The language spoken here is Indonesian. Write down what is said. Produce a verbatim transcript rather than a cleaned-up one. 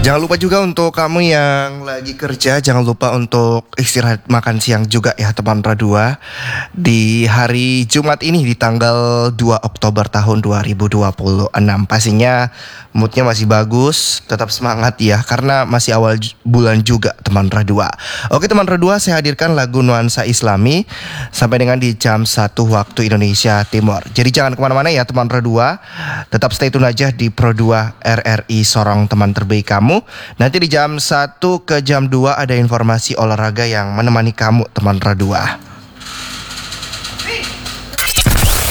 Jangan lupa juga untuk kamu yang lagi kerja, jangan lupa untuk istirahat makan siang juga ya teman Radua. Di hari Jumat ini di tanggal dua Oktober tahun dua ribu dua puluh enam. Pastinya moodnya masih bagus, tetap semangat ya karena masih awal j- bulan juga teman Radua. Oke teman Radua, saya hadirkan lagu nuansa Islami sampai dengan di jam satu waktu Indonesia Timur. Jadi jangan kemana-mana ya teman Radua, tetap stay tune aja di Pro dua R R I Sorong teman terbaik kamu. Nanti di jam satu ke jam dua ada informasi olahraga yang menemani kamu teman Radua.